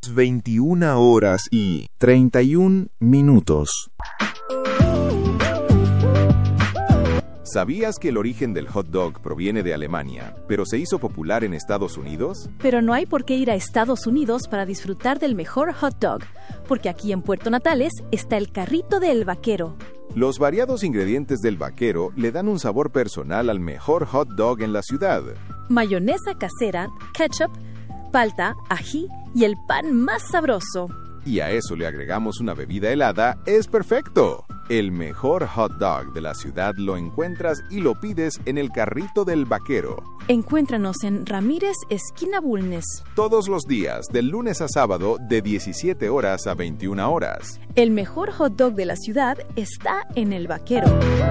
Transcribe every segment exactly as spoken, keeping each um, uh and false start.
veintiuna horas y treinta y un minutos. ¿Sabías que el origen del hot dog proviene de Alemania, pero se hizo popular en Estados Unidos? Pero no hay por qué ir a Estados Unidos para disfrutar del mejor hot dog, porque aquí en Puerto Natales está el carrito del vaquero. Los variados ingredientes del vaquero le dan un sabor personal al mejor hot dog en la ciudad. Mayonesa casera, ketchup, palta, ají y el pan más sabroso. Y a eso le agregamos una bebida helada, es perfecto. El mejor hot dog de la ciudad lo encuentras y lo pides en el carrito del vaquero. Encuéntranos en Ramírez, esquina Bulnes. Todos los días, del lunes a sábado, de diecisiete horas a veintiuna horas. El mejor hot dog de la ciudad está en el vaquero.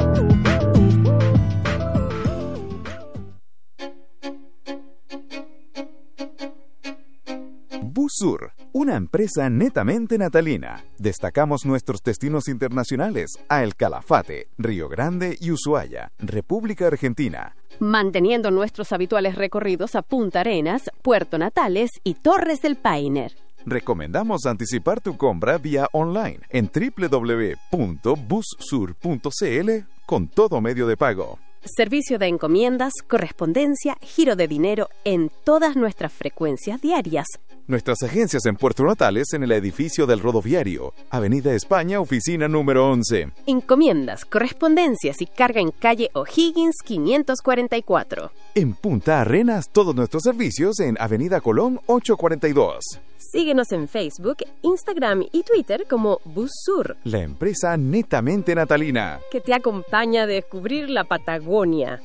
Bussur, una empresa netamente natalina. Destacamos nuestros destinos internacionales a El Calafate, Río Grande y Ushuaia, República Argentina. Manteniendo nuestros habituales recorridos a Punta Arenas, Puerto Natales y Torres del Paine. Recomendamos anticipar tu compra vía online en doble u doble u doble u punto bussur punto c l con todo medio de pago. Servicio de encomiendas, correspondencia, giro de dinero en todas nuestras frecuencias diarias. Nuestras agencias en Puerto Natales en el edificio del Rodoviario, Avenida España, oficina número once. Encomiendas, correspondencias y carga en calle O'Higgins quinientos cuarenta y cuatro. En Punta Arenas, todos nuestros servicios en Avenida Colón ochocientos cuarenta y dos. Síguenos en Facebook, Instagram y Twitter como Bussur, la empresa netamente natalina que te acompaña a descubrir la Patagonia.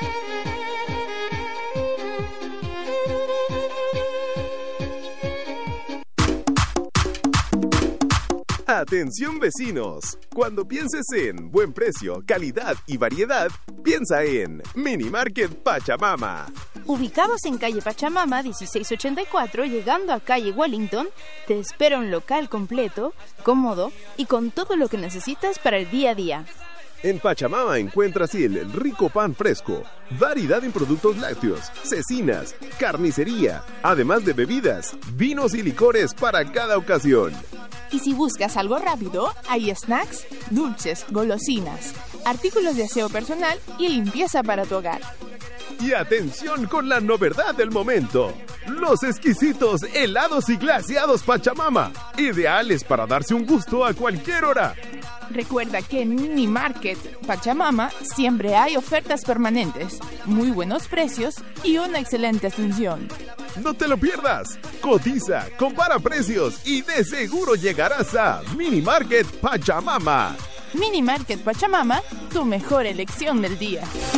Atención vecinos, cuando pienses en buen precio, calidad y variedad, piensa en Mini Market Pachamama. Ubicados en calle Pachamama dieciséis ochenta y cuatro, llegando a calle Wellington, te espera un local completo, cómodo y con todo lo que necesitas para el día a día. En Pachamama encuentras el rico pan fresco, variedad en productos lácteos, cecinas, carnicería, además de bebidas, vinos y licores para cada ocasión. Y si buscas algo rápido, hay snacks, dulces, golosinas, artículos de aseo personal y limpieza para tu hogar. Y atención con la novedad del momento, los exquisitos helados y glaseados Pachamama, ideales para darse un gusto a cualquier hora. Recuerda que en Mini Market Pachamama siempre hay ofertas permanentes, muy buenos precios y una excelente atención. No te lo pierdas. Cotiza, compara precios y de seguro llegarás a Mini Market Pachamama. Mini Market Pachamama, tu mejor elección del día.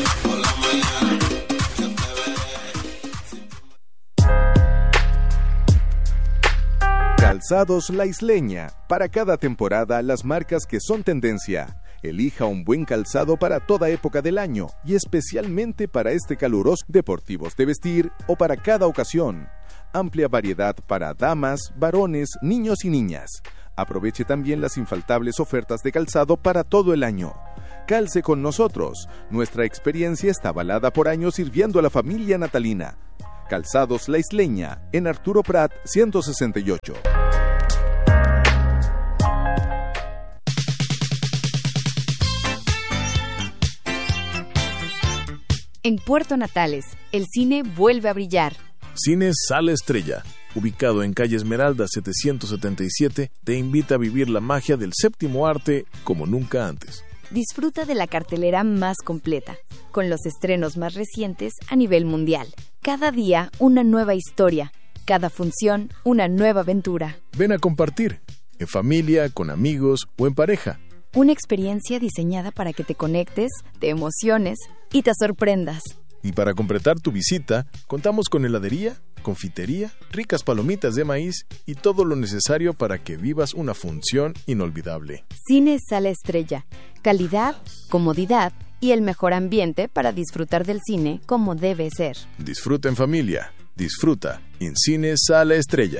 Calzados La Isleña. Para cada temporada, las marcas que son tendencia. Elija un buen calzado para toda época del año y especialmente para este caluroso, deportivos de vestir o para cada ocasión. Amplia variedad para damas, varones, niños y niñas. Aproveche también las infaltables ofertas de calzado para todo el año. Calce con nosotros. Nuestra experiencia está avalada por años sirviendo a la familia natalina. Calzados La Isleña, en Arturo Prat ciento sesenta y ocho. En Puerto Natales, el cine vuelve a brillar. Cine Sala Estrella, ubicado en calle Esmeralda setecientos setenta y siete, te invita a vivir la magia del séptimo arte como nunca antes. Disfruta de la cartelera más completa, con los estrenos más recientes a nivel mundial. Cada día una nueva historia, cada función una nueva aventura. Ven a compartir, en familia, con amigos o en pareja. Una experiencia diseñada para que te conectes, te emociones y te sorprendas. Y para completar tu visita, contamos con heladería, confitería, ricas palomitas de maíz y todo lo necesario para que vivas una función inolvidable. Cine Sala Estrella, calidad, comodidad y el mejor ambiente para disfrutar del cine como debe ser. Disfruta en familia, disfruta en Cine Sala Estrella.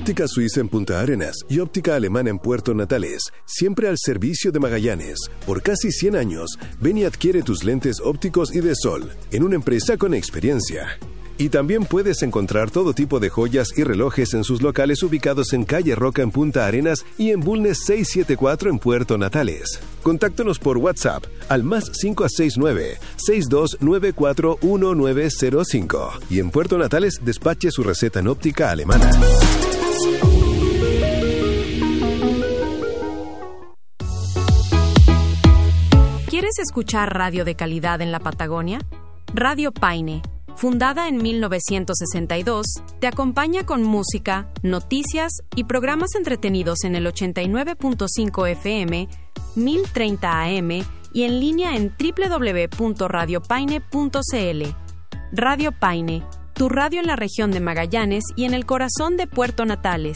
Óptica Suiza en Punta Arenas y Óptica Alemana en Puerto Natales, siempre al servicio de Magallanes. Por casi cien años, ven y adquiere tus lentes ópticos y de sol, en una empresa con experiencia. Y también puedes encontrar todo tipo de joyas y relojes en sus locales ubicados en Calle Roca en Punta Arenas y en Bulnes seiscientos setenta y cuatro en Puerto Natales. Contáctanos por WhatsApp al más cinco seis nueve, seis dos nueve cuatro, uno nueve cero cinco. Y en Puerto Natales despache su receta en óptica alemana. ¿Quieres escuchar radio de calidad en la Patagonia? Radio Paine, fundada en mil novecientos sesenta y dos, te acompaña con música, noticias y programas entretenidos en el ochenta y nueve punto cinco F M, mil treinta A M y en línea en doble u doble u doble u punto radio paine punto c l. Radio Paine, tu radio en la región de Magallanes y en el corazón de Puerto Natales.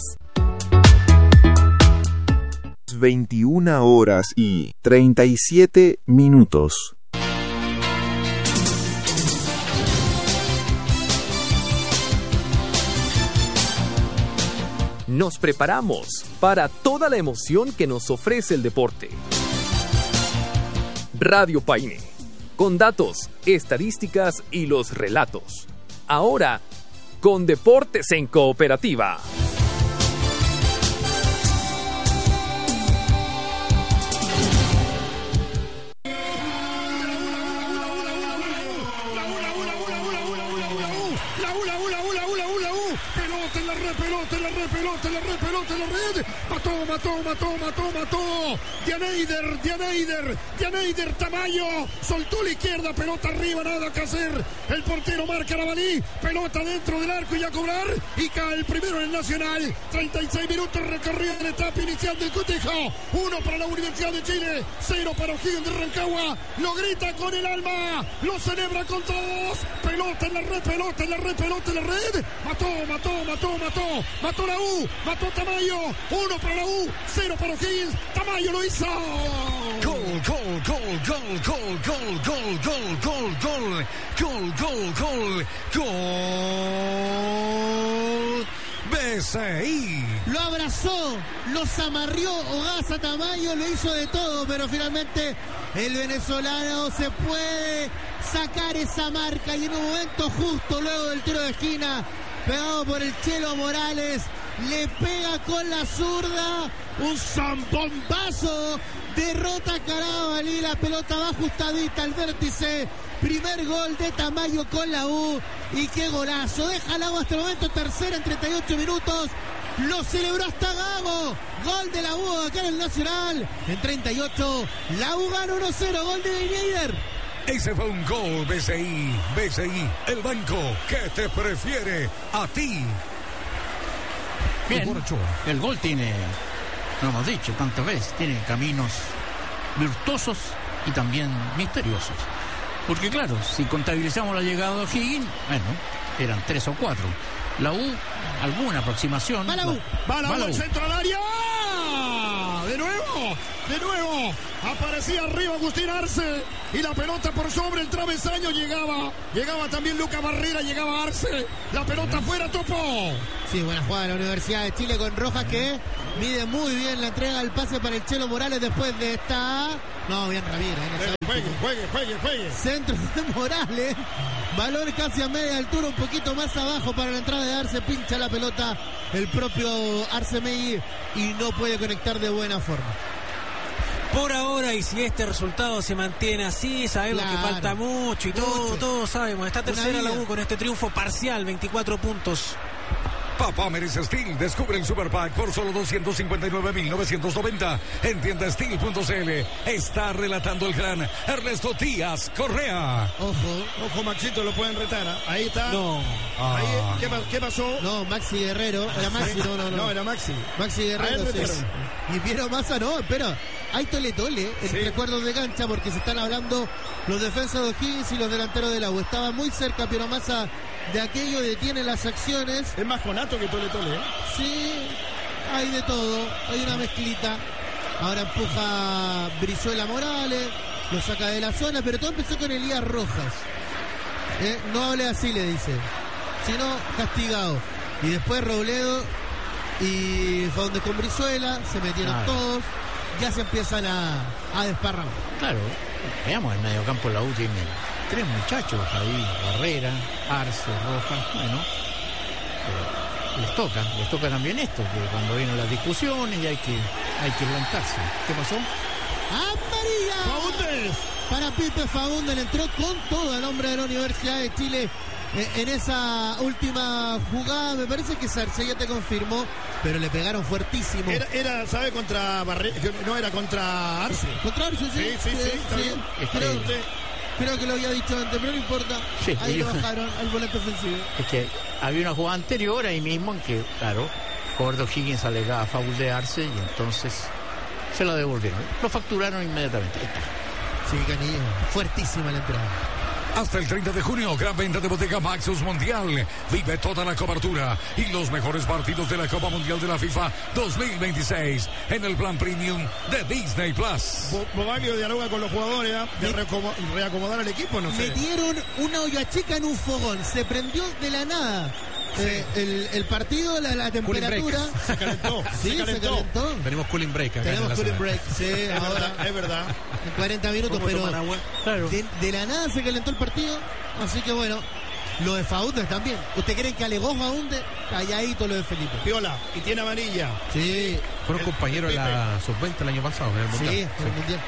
veintiuna horas y treinta y siete minutos. Nos preparamos para toda la emoción que nos ofrece el deporte. Radio Paine, con datos, estadísticas y los relatos. Ahora, con Deportes en Cooperativa. Pelota en la red, pelota en la red, mató, mató, mató, mató, mató, Dianeider, Dianeider, Dianeider Tamayo, soltó la izquierda, pelota arriba, nada que hacer, el portero marca Arabalí, pelota dentro del arco y a cobrar, y cae el primero en el Nacional, treinta y seis minutos recorrido en la etapa inicial del cotejo, uno para la Universidad de Chile, cero para O'Higgins de Rancagua, lo grita con el alma, lo celebra con todos, pelota en la red, pelota en la red, pelota en la red, mató, mató, mató, mató, mató la U, mató Tamayo, uno para la U, cero para O'Higgins, Tamayo lo hizo. Gol, gol, gol, gol, gol, gol, gol, gol, gol, gol, gol, gol, gol, gol. B C I. Lo abrazó, los amarrió Ogasa Tamayo, lo hizo de todo, pero finalmente el venezolano se puede sacar esa marca y en un momento justo luego del tiro de esquina pegado por el Chelo Morales, le pega con la zurda, un zambombazo, derrota a Carabalí, la pelota va ajustadita al vértice, primer gol de Tamayo con la U, y qué golazo, deja el agua hasta el momento, tercera en treinta y ocho minutos, lo celebró hasta Gago, gol de la U acá en el Nacional, en treinta y ocho, la U gana uno cero, gol de Dianeider. Ese fue un gol, B C I. B C I, el banco que te prefiere a ti. Bien, el gol tiene, lo hemos dicho tantas veces, tiene caminos virtuosos y también misteriosos. Porque claro, si contabilizamos la llegada de O'Higgins, bueno, eran tres o cuatro. La U, alguna aproximación. Va la U, va la U, el centro al área. De nuevo, de nuevo, aparecía arriba Agustín Arce y la pelota por sobre el travesaño llegaba, llegaba también Lucas Barrera, llegaba Arce, la pelota afuera, Topo. Sí, buena jugada de la Universidad de Chile con Rojas que mide muy bien la entrega del pase para el Chelo Morales después de esta... No, bien Ramírez. ¿eh? Juegue, juegue, juegue, juegue. Centro de Morales, valor casi a media altura, un poquito más abajo para la entrada de Arce, pincha la pelota el propio Arce Megui y no puede conectar de buena forma. Por ahora, y si este resultado se mantiene así, sabemos claro, que falta mucho y todo, mucho. todos sabemos. Está tercera la U con este triunfo parcial, veinticuatro puntos. Papá merece Steel. Descubre el Super Pack por solo doscientos cincuenta y nueve mil novecientos noventa en tienda steel punto c l. Está relatando el gran Ernesto Díaz Correa. Ojo, ojo, Maxito, lo pueden retar. ¿eh? Ahí está. No. Ahí, ah. ¿qué, ¿Qué pasó? No, Maxi Guerrero. Era Maxi, no, no, no. No, era Maxi. Maxi Guerrero. Sí. Y Piero Massa, no, espera. Hay tole tole en sí. recuerdos de cancha porque se están hablando los defensas de O'Higgins y los delanteros del agua. Estaba muy cerca Piero Massa de aquello, detiene las acciones. Es más conato que tole tole, ¿eh? Sí, hay de todo, hay una mezclita. Ahora empuja Brizuela Morales, lo saca de la zona, pero todo empezó con Elías Rojas. ¿Eh? No hable así, le dice, sino castigado. Y después Robledo y Faúndez con Brizuela, se metieron Ah. todos, ya se empiezan a, a desparramar. Claro, veamos, el mediocampo de la U tiene tres muchachos ahí, Barrera, Arce, Rojas, bueno, eh, les toca, les toca también esto, que cuando vienen las discusiones y hay que, hay que levantarse. ¿Qué pasó? ¡Amarilla! ¡Faúndez! Para Pipe Faúndez, le entró con todo el hombre de la Universidad de Chile eh, en esa última jugada. Me parece que Sarcella te confirmó, pero le pegaron fuertísimo. Era, era ¿sabe? Contra Barre... No, era contra Arce. Contra Arce, sí. Sí, sí, sí, está bien. Creo, creo que lo había dicho antes, pero no importa. Sí, Ahí yo- lo bajaron al volante ofensivo. Es que había una jugada anterior ahí mismo en que, claro, Gordo Higgins alegaba foul de Arce y entonces se la devolvieron. Lo facturaron inmediatamente. Ahí está. Sí, Canillo, fuertísima la entrada. Hasta el treinta de junio, gran venta de Bodega Maxus Mundial. Vive toda la cobertura y los mejores partidos de la Copa Mundial de la FIFA dos mil veintiséis en el plan premium de Disney Plus. Bo- Bobaglio dialoga con los jugadores ¿eh? de reacomo- reacomodar al equipo, no sé. Metieron una olla chica en un fogón, se prendió de la nada. Eh, el, el partido, la, la temperatura. Se calentó, Sí, se se calentó. calentó. Tenemos cooling break acá. Tenemos en la cooling zona. break, sí, Es ahora verdad, es verdad. en cuarenta minutos, ¿Cómo pero toman agua? Claro. de, de la nada se calentó el partido, así que bueno, lo de Faúndez también. ¿Usted creen que alegó Faúndez? Calladito lo de Felipe. Piola, y tiene amarilla. Sí, Fueron compañeros de la sub veinte el año pasado en el sí, Mundial. en el Mundial.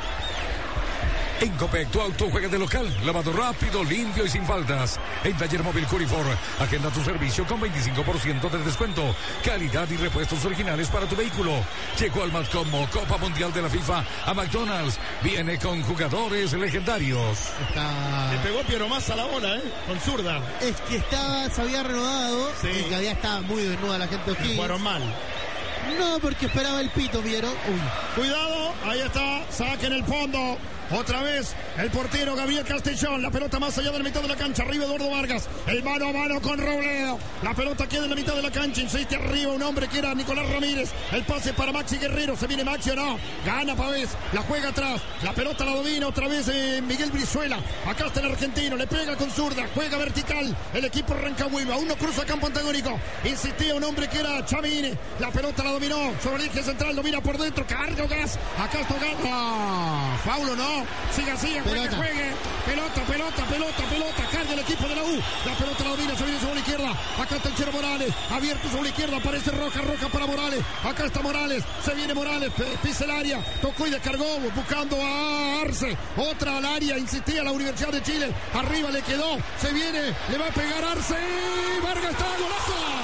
En Copec, tu auto juega de local, lavado rápido, limpio y sin faltas. En Taller Móvil Curifor, agenda tu servicio con veinticinco por ciento de descuento. Calidad y repuestos originales para tu vehículo. Llegó al más como Copa Mundial de la FIFA a McDonald's. Viene con jugadores legendarios. Está... Le pegó Piero Massa a la bola, ¿eh? Con zurda. Es que estaba, se había renovado Sí. y que había estado muy desnuda la gente de Y O'Higgins. jugaron mal. No, porque esperaba el pito, ¿vieron? Uy. Cuidado, ahí está, saque en el fondo. Otra vez el portero Gabriel Castellón. La pelota más allá de la mitad de la cancha. Arriba Eduardo Vargas. El mano a mano con Robledo. La pelota queda en la mitad de la cancha. Insiste arriba un hombre que era Nicolás Ramírez. El pase para Maxi Guerrero. ¿Se viene Maxi o no? Gana Pavés. La juega atrás. La pelota la domina otra vez eh, Miguel Brizuela. Acá está el argentino. Le pega con zurda. Juega vertical. El equipo Rancagüino. Aún no cruza campo antagónico. Insistía un hombre que era Chavine. La pelota la dominó. Sobre el eje central. Domina por dentro. Carga gas. Acá está Gana. Faulo no. Siga, siga, juegue, Pelota. juegue. Pelota, pelota, pelota, pelota. Carga el equipo de la U. La pelota la domina, se viene sobre la izquierda. Acá está el Chero Morales. Abierto sobre la izquierda. Aparece Roja, Roja para Morales. Acá está Morales. Se viene Morales. P- Pisa el área. Tocó y descargó. Buscando a Arce. Otra al área. Insistía la Universidad de Chile. Arriba le quedó. Se viene. Le va a pegar Arce. Vargas está. Golazo.